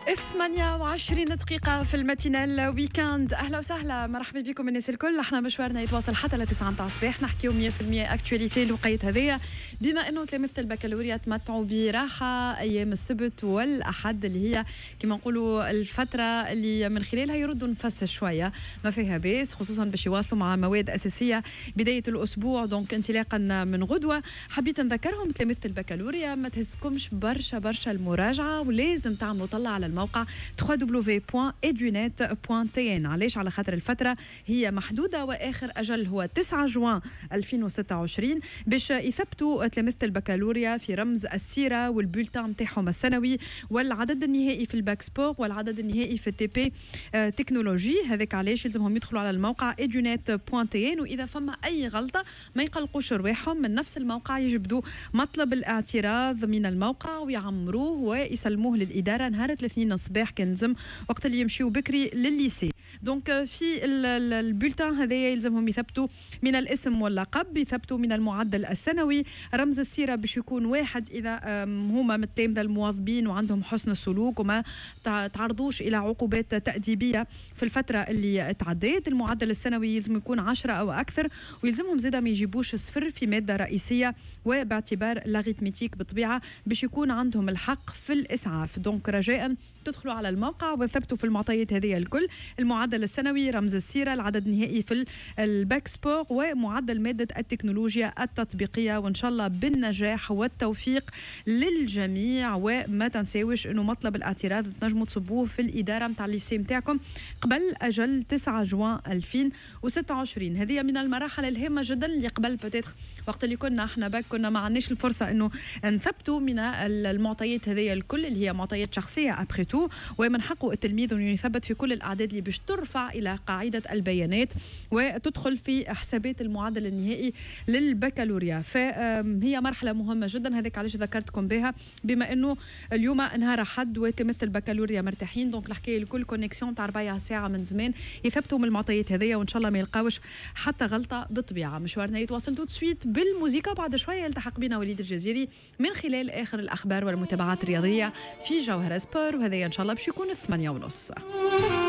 28 دقيقة في الماتينال ويكاند. أهلا وسهلا، مرحبا بكم الناس الكل. احنا مشوارنا يتواصل حتى ل 9 متاع الصباح، نحكيو 100% اكتواليتي الوقيت هذيا، بما انه تلامذة البكالوريا تمتعوا براحة ايام السبت والاحد اللي هي كما نقولوا الفترة اللي من خلالها يردوا نفس شوية، ما فيها باس، خصوصا باش يواصلوا مع مواد أساسية بداية الأسبوع. دونك انطلاقا من غدوة حبيت نذكرهم تلامذة البكالوريا ما تهزكمش برشا المراجعة، ولازم تعملوا طلع على الموقع www.edunet.tn. علاش؟ على خاطر الفترة هي محدودة وآخر أجل هو 9 جوان 2026 باش يثبتوا تلامذة البكالوريا في رمز السيرة والبولتان متاعهم السنوي والعدد النهائي في الباك سبور والعدد النهائي في التي بي تكنولوجي. هذاك علاش لازمهم يدخلوا على الموقع edunet.tn، وإذا فما أي غلطة ما يقلقوش رواحهم، من نفس الموقع يجبدوا مطلب الاعتراض من الموقع ويعمروه ويسلموه للإدارة نهار الاثنين الصباح كان لازم وقت اللي يمشيوا بكري للليسي. دونك في البولتان هذايا يلزمهم يثبتوا من الاسم واللقب، يثبتوا من المعدل السنوي، رمز السيرة باش يكون واحد إذا هما من التلامذة المواظبين وعندهم حسن السلوك وما تعرضوش إلى عقوبات تأديبية في الفترة اللي تعديت. المعدل السنوي يلزم يكون 10 أو أكثر، ويلزمهم زيدا ما يجيبوش صفر في مادة رئيسية، وباعتبار لاغيتميتيك بطبيعة باش يكون عندهم الحق في الإسعاف. دونك رجاء تدخلوا على الموقع وثبتوا في المعطيات هذه الكل: المعدل السنوي، رمز السيرة، العدد النهائي في الباك سبور، ومعدل مادة التكنولوجيا التطبيقية. وإن شاء الله بالنجاح والتوفيق للجميع. وما تنساوش إنه مطلب الاعتراض تنجموا تصبوه في الإدارة متاع الليسي متاعكم قبل أجل 9 جوان 2026. هذه من المراحل الهامة جدا اللي قبل بتاتخ وقت اللي كنا احنا باك كنا ما عندناش الفرصة إنه نثبتوا من المعطيات هذه الكل اللي هي معطيات شخصية أبخي تو، ومن حقه التلميذ أنه يثبت في كل الأعداد اللي باش ترفع إلى قاعدة البيانات وتدخل في حسابات المعدل النهائي للبكالوريا. فهي مرحلة مهمة جدا، هذاك علاش ذكرتكم بها، بما أنه اليوم نهار حد وتلامذة البكالوريا مرتاحين. دونك الحكاية الكل كونيكسيون تاع 4 ساعة من زمان يثبتوا من المعطيات هذيا، وإن شاء الله ما يلقاوش حتى غلطة بالطبيعة. مشوارنا يتواصل تو سويت بالموسيقى، بعد شوية يلتحق بنا وليد الجزيري من خلال آخر الأخبار والمتابعات الرياضية في جوهرة سبور، وهذا إن شاء الله باش يكون 8:30.